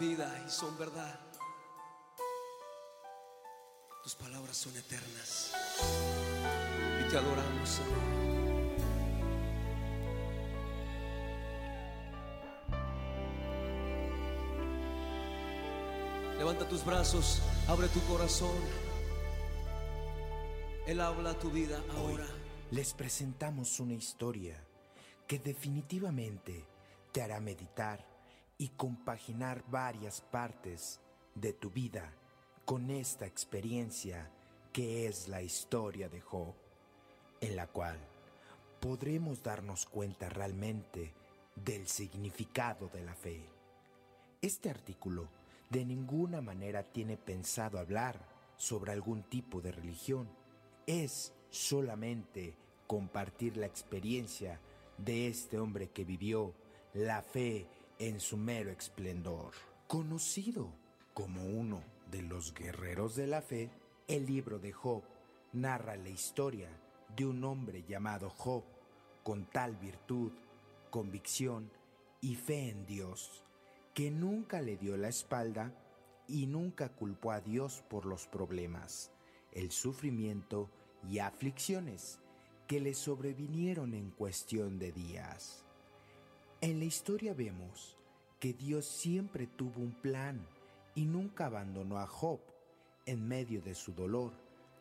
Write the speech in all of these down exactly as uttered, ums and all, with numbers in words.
vida y son verdad. Tus palabras son eternas y te adoramos, Señor. Levanta tus brazos, abre tu corazón. Él habla a tu vida ahora. Hoy les presentamos una historia que definitivamente te hará meditar y compaginar varias partes de tu vida con esta experiencia que es la historia de Job, en la cual podremos darnos cuenta realmente del significado de la fe. Este artículo de ninguna manera tiene pensado hablar sobre algún tipo de religión. Es solamente compartir la experiencia de este hombre que vivió la fe en su mero esplendor. Conocido como uno de los guerreros de la fe, el libro de Job narra la historia de un hombre llamado Job con tal virtud, convicción y fe en Dios, que nunca le dio la espalda y nunca culpó a Dios por los problemas, el sufrimiento y aflicciones que le sobrevinieron en cuestión de días. En la historia vemos que Dios siempre tuvo un plan y nunca abandonó a Job en medio de su dolor.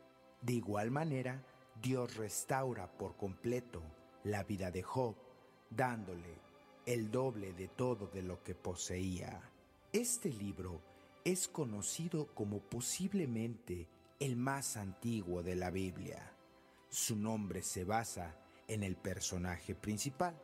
De igual manera, Dios restaura por completo la vida de Job, dándole el doble de todo de lo que poseía. Este libro es conocido como posiblemente el más antiguo de la Biblia. Su nombre se basa en el personaje principal,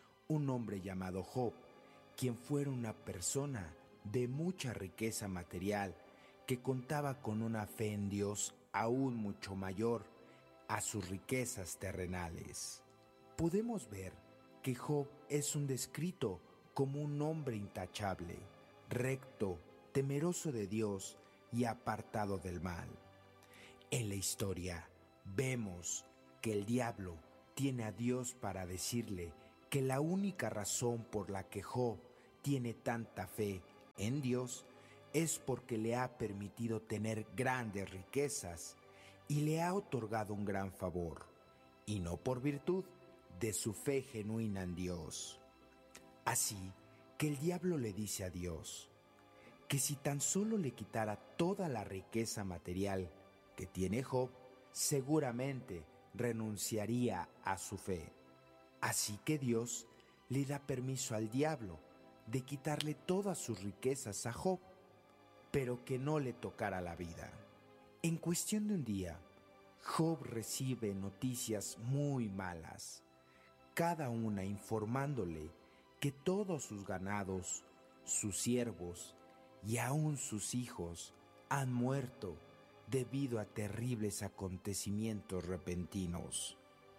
un hombre llamado Job, quien fuera una persona de mucha riqueza material que contaba con una fe en Dios aún mucho mayor a sus riquezas terrenales. Podemos ver que Job es un descrito como un hombre intachable, recto, temeroso de Dios y apartado del mal. En la historia vemos que el diablo tiene a Dios para decirle que la única razón por la que Job tiene tanta fe en Dios es porque le ha permitido tener grandes riquezas y le ha otorgado un gran favor, y no por virtud de su fe genuina en Dios. Así que el diablo le dice a Dios que si tan solo le quitara toda la riqueza material que tiene Job, seguramente renunciaría a su fe. Así que Dios le da permiso al diablo de quitarle todas sus riquezas a Job, pero que no le tocara la vida. En cuestión de un día, Job recibe noticias muy malas, cada una informándole que todos sus ganados, sus siervos y aún sus hijos han muerto debido a terribles acontecimientos repentinos.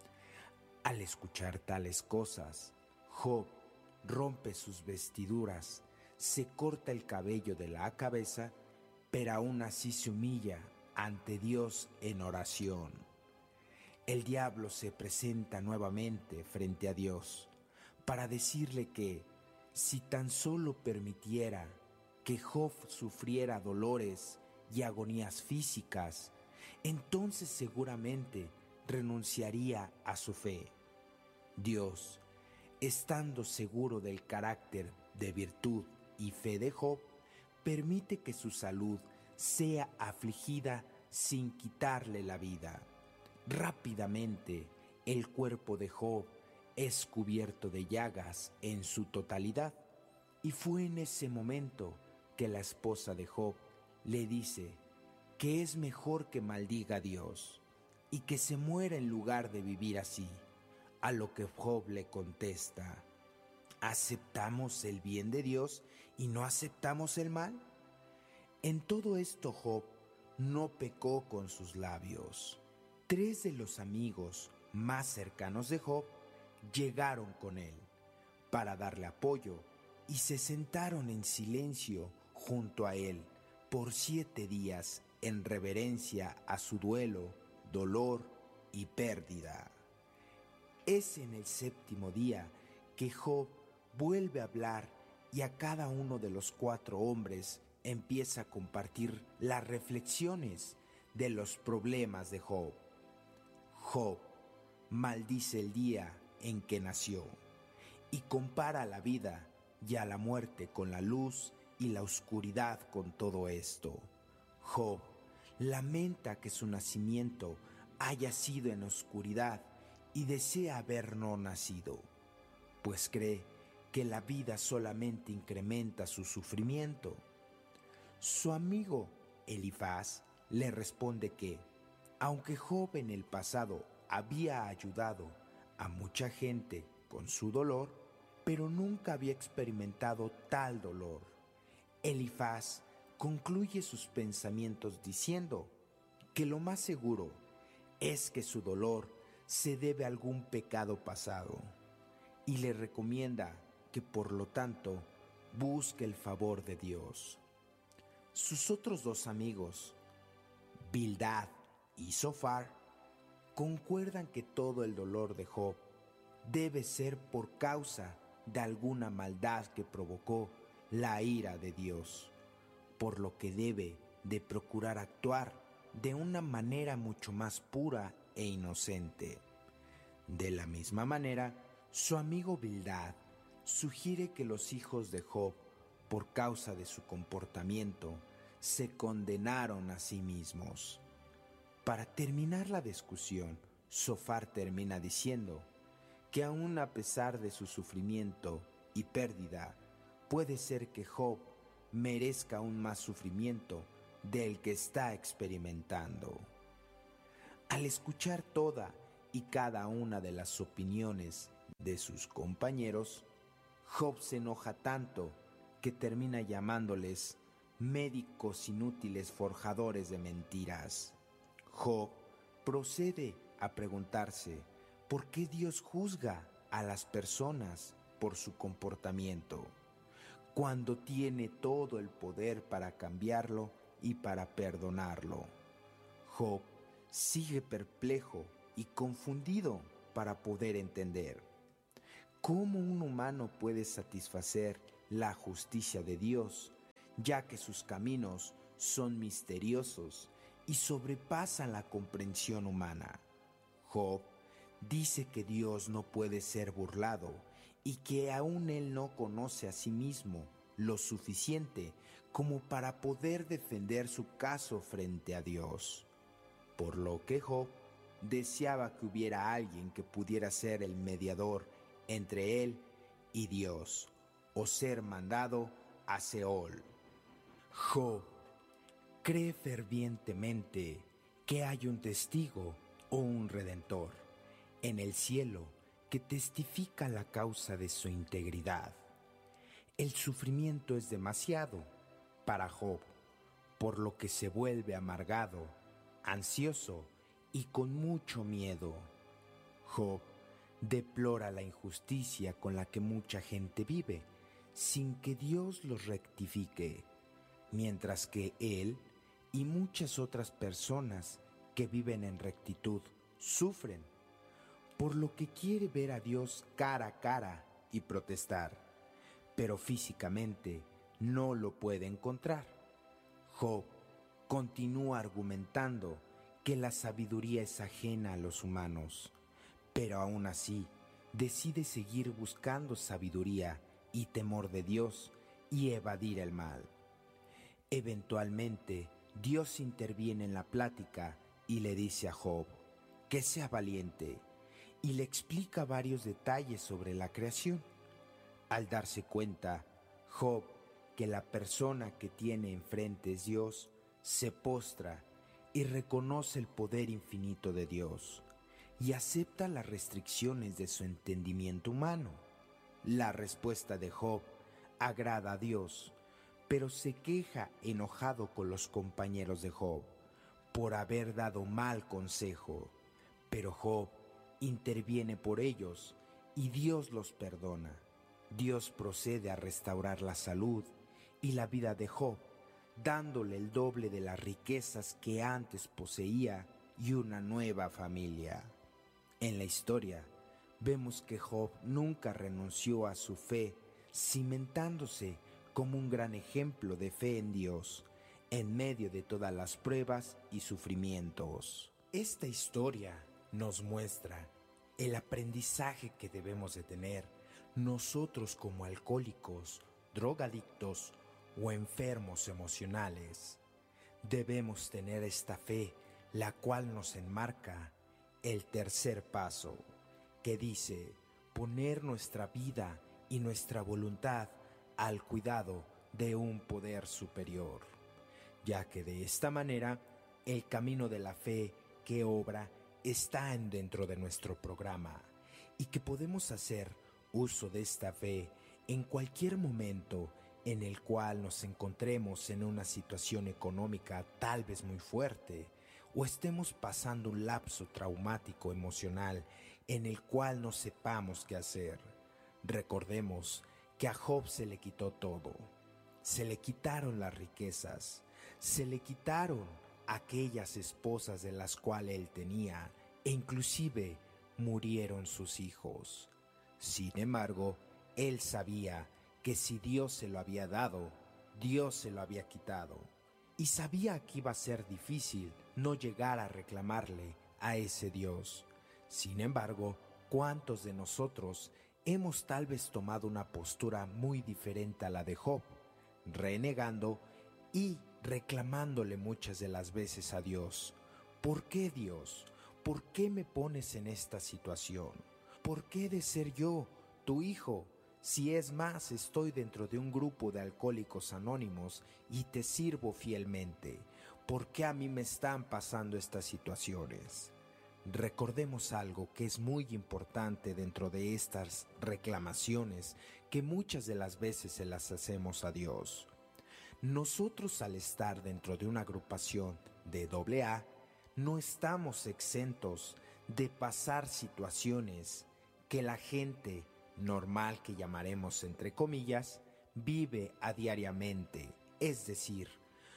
Al escuchar tales cosas, Job rompe sus vestiduras, se corta el cabello de la cabeza, pero aún así se humilla ante Dios en oración. El diablo se presenta nuevamente frente a Dios para decirle que si tan solo permitiera que Job sufriera dolores y agonías físicas, entonces seguramente renunciaría a su fe. Dios, estando seguro del carácter de virtud y fe de Job, permite que su salud sea afligida sin quitarle la vida. Rápidamente, el cuerpo de Job es cubierto de llagas en su totalidad, y fue en ese momento que la esposa de Job le dice que es mejor que maldiga a Dios y que se muera en lugar de vivir así, a lo que Job le contesta: ¿aceptamos el bien de Dios y no aceptamos el mal? En todo esto Job no pecó con sus labios. Tres de los amigos más cercanos de Job llegaron con él para darle apoyo y se sentaron en silencio junto a él por siete días en reverencia a su duelo, dolor y pérdida. Es en el séptimo día que Job vuelve a hablar y a cada uno de los cuatro hombres empieza a compartir las reflexiones de los problemas de Job. Job maldice el día en que nació y compara la vida y a la muerte con la luz y la oscuridad con todo esto. Job lamenta que su nacimiento haya sido en oscuridad y desea haber no nacido, pues cree que la vida solamente incrementa su sufrimiento. Su amigo Elifaz le responde que, aunque Job en el pasado había ayudado a mucha gente con su dolor, pero nunca había experimentado tal dolor. Elifaz concluye sus pensamientos diciendo que lo más seguro es que su dolor se debe a algún pecado pasado y le recomienda que por lo tanto busque el favor de Dios. Sus otros dos amigos, Bildad y Zofar, concuerdan que todo el dolor de Job debe ser por causa de alguna maldad que provocó la ira de Dios, por lo que debe de procurar actuar de una manera mucho más pura e inocente. De la misma manera, su amigo Bildad sugiere que los hijos de Job, por causa de su comportamiento, se condenaron a sí mismos. Para terminar la discusión, Zofar termina diciendo que aun a pesar de su sufrimiento y pérdida, puede ser que Job merezca aún más sufrimiento del que está experimentando. Al escuchar toda y cada una de las opiniones de sus compañeros, Job se enoja tanto que termina llamándoles médicos inútiles forjadores de mentiras. Job procede a preguntarse por qué Dios juzga a las personas por su comportamiento, cuando tiene todo el poder para cambiarlo y para perdonarlo. Job sigue perplejo y confundido para poder entender cómo un humano puede satisfacer la justicia de Dios, ya que sus caminos son misteriosos y sobrepasan la comprensión humana. Job dice que Dios no puede ser burlado y que aún él no conoce a sí mismo lo suficiente como para poder defender su caso frente a Dios. Por lo que Job deseaba que hubiera alguien que pudiera ser el mediador entre él y Dios, o ser mandado a Seol. Job cree fervientemente que hay un testigo o un redentor en el cielo que testifica la causa de su integridad. El sufrimiento es demasiado para Job, por lo que se vuelve amargado, ansioso y con mucho miedo. Job deplora la injusticia con la que mucha gente vive, sin que Dios los rectifique, mientras que él y muchas otras personas que viven en rectitud sufren, por lo que quiere ver a Dios cara a cara y protestar, pero físicamente no lo puede encontrar. Job continúa argumentando que la sabiduría es ajena a los humanos, pero aún así decide seguir buscando sabiduría y temor de Dios y evadir el mal. Eventualmente, Dios interviene en la plática y le dice a Job que sea valiente y le explica varios detalles sobre la creación. Al darse cuenta, Job, que la persona que tiene enfrente es Dios, se postra y reconoce el poder infinito de Dios y acepta las restricciones de su entendimiento humano. La respuesta de Job agrada a Dios, pero se queja enojado con los compañeros de Job por haber dado mal consejo. Pero Job interviene por ellos y Dios los perdona. Dios procede a restaurar la salud y la vida de Job, dándole el doble de las riquezas que antes poseía y una nueva familia. En la historia vemos que Job nunca renunció a su fe cimentándose como un gran ejemplo de fe en Dios, en medio de todas las pruebas y sufrimientos. Esta historia nos muestra el aprendizaje que debemos de tener nosotros como alcohólicos, drogadictos o enfermos emocionales. Debemos tener esta fe, la cual nos enmarca el tercer paso, que dice poner nuestra vida y nuestra voluntad al cuidado de un poder superior, ya que de esta manera el camino de la fe que obra está dentro de nuestro programa y que podemos hacer uso de esta fe en cualquier momento en el cual nos encontremos en una situación económica tal vez muy fuerte o estemos pasando un lapso traumático emocional en el cual no sepamos qué hacer. Recordemos que a Job se le quitó todo. Se le quitaron las riquezas, se le quitaron aquellas esposas de las cuales él tenía, e inclusive murieron sus hijos. Sin embargo, él sabía que si Dios se lo había dado, Dios se lo había quitado, y sabía que iba a ser difícil no llegar a reclamarle a ese Dios. Sin embargo, ¿cuántos de nosotros hemos tal vez tomado una postura muy diferente a la de Job, renegando y reclamándole muchas de las veces a Dios? ¿Por qué, Dios? ¿Por qué me pones en esta situación? ¿Por qué he de ser yo, tu hijo? Si es más, estoy dentro de un grupo de alcohólicos anónimos y te sirvo fielmente. ¿Por qué a mí me están pasando estas situaciones? Recordemos algo que es muy importante dentro de estas reclamaciones que muchas de las veces se las hacemos a Dios. Nosotros, al estar dentro de una agrupación de doble A, no estamos exentos de pasar situaciones que la gente normal, que llamaremos entre comillas, vive a diariamente. Es decir,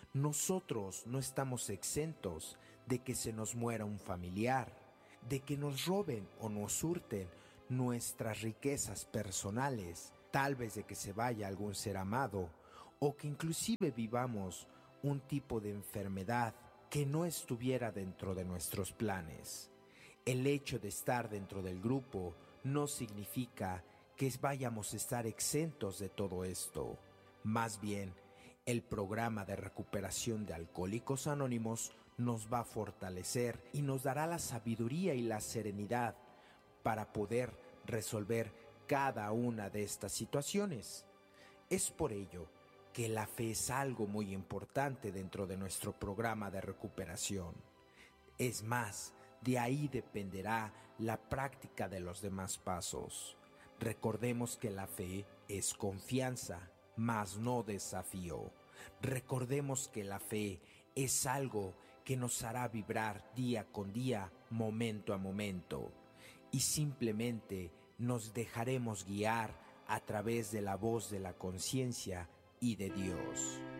nosotros no estamos exentos de que se nos muera un familiar, de que nos roben o nos hurten nuestras riquezas personales, tal vez de que se vaya algún ser amado, o que inclusive vivamos un tipo de enfermedad que no estuviera dentro de nuestros planes. El hecho de estar dentro del grupo no significa que vayamos a estar exentos de todo esto. Más bien, el programa de recuperación de Alcohólicos Anónimos nos va a fortalecer y nos dará la sabiduría y la serenidad para poder resolver cada una de estas situaciones. Es por ello que la fe es algo muy importante dentro de nuestro programa de recuperación. Es más, de ahí dependerá la práctica de los demás pasos. Recordemos que la fe es confianza, mas no desafío. Recordemos que la fe es algo que nos hará vibrar día con día, momento a momento, y simplemente nos dejaremos guiar a través de la voz de la conciencia y de Dios.